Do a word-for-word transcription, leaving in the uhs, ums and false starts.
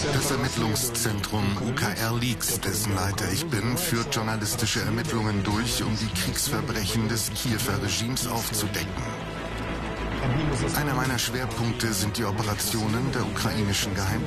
Das Ermittlungszentrum U K R Leaks, dessen Leiter ich bin, führt journalistische Ermittlungen durch, um die Kriegsverbrechen des Kiewer Regimes aufzudecken. Einer meiner Schwerpunkte sind die Operationen der ukrainischen Geheimdienste.